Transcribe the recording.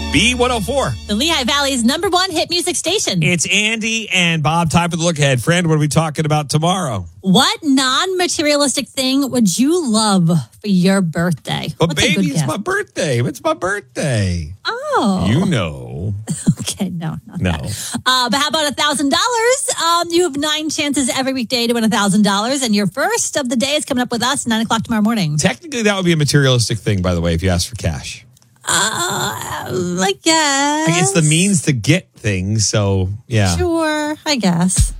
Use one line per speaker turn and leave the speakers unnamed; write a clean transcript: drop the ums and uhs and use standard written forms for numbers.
B104.
The Lehigh Valley's #1 hit music station.
It's Andy and Bob. Time for the look ahead. Friend, what are we talking about tomorrow?
What non-materialistic thing would you love for your birthday?
But
What's a
baby,
good
it's
guess?
my birthday. It's my birthday.
Oh.
You know.
Okay, no, not
No.
that. But how about $1,000? You have 9 chances every weekday to win $1,000. And your first of the day is coming up with us 9 o'clock tomorrow morning.
Technically, that would be a materialistic thing, by the way, if you ask for cash.
I guess.
It's the means to get things, so yeah.
Sure, I guess.